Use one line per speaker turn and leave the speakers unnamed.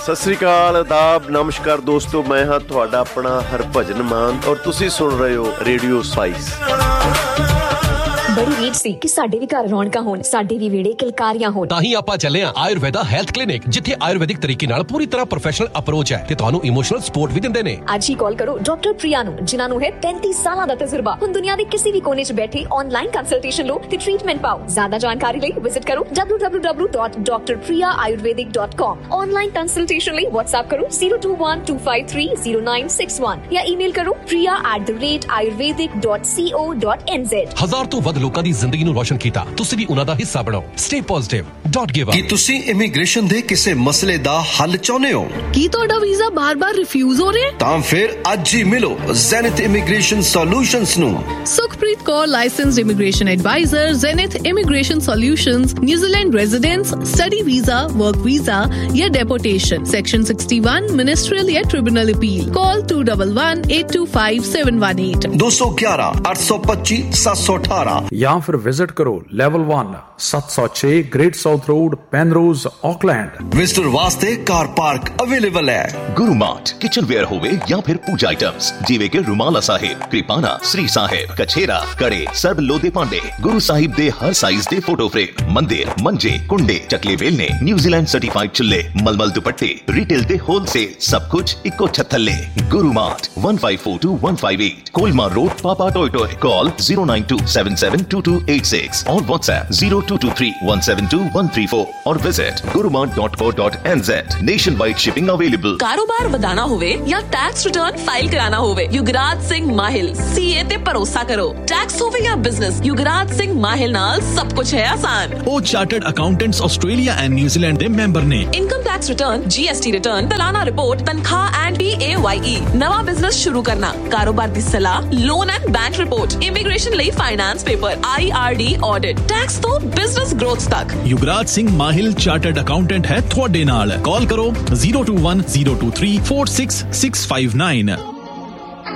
सत श्री अकाल, आदाब, नमस्कार दोस्तों। मैं हाँ तुहाडा अपना हरभजन मान और तुसी सुन रहे हो रेडियो स्पाइस।
बड़ी रीच सी कि साडे भी घर रौनकां होण, साडे भी वेड़े किलकारियां होण।
ਤਾਂ ਹੀ ਆਪਾਂ ਚੱਲੇ ਆਂ ਆਯੁਰਵੇਦਾ ਹੈਲਥ ਕਲੀਨਿਕ, ਜਿੱਥੇ ਆਯੁਰਵੈਦਿਕ ਤਰੀਕੇ ਨਾਲ ਪੂਰੀ ਤਰ੍ਹਾਂ ਪ੍ਰੋਫੈਸ਼ਨਲ ਅਪਰੋਚ ਹੈ ਤੇ ਤੁਹਾਨੂੰ ਇਮੋਸ਼ਨਲ ਸਪੋਰਟ ਵੀ ਦਿੰਦੇ ਨੇ।
ਅੱਜ ਹੀ ਕਾਲ ਕਰੋ ਡਾਕਟਰ ਪ੍ਰਿਆ ਨੂੰ, ਜਿਨ੍ਹਾਂ ਨੂੰ ਹੈ 35 ਸਾਲਾਂ ਦਾ ਤਜਰਬਾ। ਹੁਣ ਦੁਨੀਆ ਦੇ ਕਿਸੇ ਵੀ ਕੋਨੇ 'ਚ ਬੈਠੇ ਆਨਲਾਈਨ ਕੰਸਲਟੇਸ਼ਨ ਲਓ ਤੇ ਟ੍ਰੀਟਮੈਂਟ ਪਾਓ। ਜ਼ਿਆਦਾ ਜਾਣਕਾਰੀ ਲਈ ਵਿਜ਼ਿਟ ਕਰੋ www.drpriyaayurvedic.com। ਆਨਲਾइन ਕੰਸਲਟੇਸ਼ਨ ਲਈ WhatsApp ਕਰੋ 0212530961 ਜਾਂ ਈਮੇਲ ਕਰੋ priya@ayurvedic.co.nz।
ਹਜ਼ਾਰ ਤੋਂ ਵੱਧ ਲੋਕਾਂ ਦੀ ਜ਼ਿੰਦਗੀ ਨੂੰ ਰੋਸ਼ਨ ਕੀਤਾ, ਤੁਸੀਂ ਵੀ ਉਹਨਾਂ ਦਾ ਹਿੱਸਾ ਬਣੋ। Stay positive, don't give up.
ਕੀ ਤੁਸੀਂ ਇਮੀਗ੍ਰੇਸ਼ਨ ਦੇ ਕਿਸੇ ਮਸਲੇ ਦਾ ਹੱਲ ਚਾਹੁੰਦੇ ਹੋ?
ਕੀ ਤੁਹਾਡਾ ਵੀਜ਼ਾ ਬਾਰ-ਬਾਰ ਰਿਫਿਊਜ਼ ਹੋ ਰਿਹਾ?
ਤਾਂ ਫਿਰ ਅੱਜ ਹੀ ਮਿਲੋ ਜ਼ੈਨਿਥ ਇਮੀਗ੍ਰੇਸ਼ਨ ਸੋਲਿਊਸ਼ਨਸ ਨੂੰ।
Sukhpreet Kaur, licensed immigration advisor, ਜ਼ੈਨਿਥ immigration solutions, New Zealand residence, study visa, work visa ਜਾਂ डेपोटेशन, सेक्शन 61, मिनिस्ट्रियल या ट्रिब्यूनल अपील। कॉल 2118257118
211 825 718
या फिर विजिट करो level 1 706 great south road, Penrose, Auckland.
Visitor वास्ते कार पार्क अवेलेबल है।
गुरु मार्ट किचन वेयर होवे या फिर पूजा आइटम्स जिवे के रुमाला साहिब, कृपाना, श्री साहिब, कछेरा, कड़े, सर्ब लोदे पांडे, गुरु साहिब दे हर साइज दे फोटो फ्रेम, मंदिर, मंजे, कुंडे, चकले वेलने, न्यूजीलैंड सर्टिफाइड चुल्ले, मलमल दुपट्टे, रिटेल दे होलसेल, सब कुछ इको छत थल्ले। गुरु मार्ट 1542-158 कोलमार रोड, पापा टोय। कॉल 092772286 और व्हाट्सएप 0223172134 और visit gurumart.co.nz। Nation wide shipping available.
कारोबार ਵਧਾਣਾ ਹੋਵੇ ਜਾਂ ਟੈਕਸ ਰਿਟਰਨ ਫਾਈਲ ਕਰਾਣਾ ਹੋਵੇ, ਯੁਗਰਾਜ ਸਿੰਘ ਮਾਹਿਲ CA ਤੇ ਭਰੋਸਾ ਕਰੋ। ਟੈਕਸ ਹੋਵੇ ਜਾਂ ਬਿਜ਼ਨਸ, ਯੁਗਰਾਜ ਸਿੰਘ ਮਾਹਿਲ ਨਾਲ ਸਭ ਕੁਝ ਹੈ ਆਸਾਨ।
ਉਹ chartered accountants Australia and New Zealand ਦੇ ਮੈਂਬਰ ਨੇ।
Income tax return, GST return, ਸਾਲਾਨਾ ਰਿਪੋਰਟ, ਤਨਖਾਹ ਐਂਡ PAYE, ਨਵਾਂ ਬਿਜ਼ਨਸ ਸ਼ੁਰੂ ਕਰਨਾ, ਕਾਰੋਬਾਰ ਦੀ ਸਲਾਹ, loan and bank report, immigration ਲਈ finance paper, IRD audit, tax ਤੋਂ ਬਿਜ਼ਨਸ ਗ੍ਰੋਥ ਤੱਕ।
ਯੁਗਰਾਜ ਸਿੰਘ ਮਾਹਿਲ ਚਾਰਟਰਡ ਅਕਾਊਂਟੈਂਟ ਹੈ ਤੁਹਾਡੇ ਨਾਲ। ਕਾਲ ਕਰੋ 02102346659।